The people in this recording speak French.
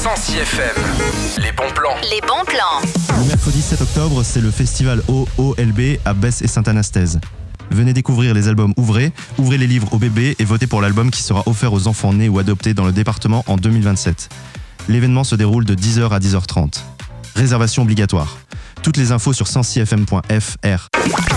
106 FM. Les bons plans. Les bons plans. Le mercredi 7 octobre, c'est le festival OOLB à Besse et Sainte-Anastaise. Venez découvrir les albums ouvrés les livres aux bébés et votez pour l'album qui sera offert aux enfants nés ou adoptés dans le département en 2027. L'événement se déroule de 10h à 10h30. Réservation obligatoire. Toutes les infos sur 106fm.fr.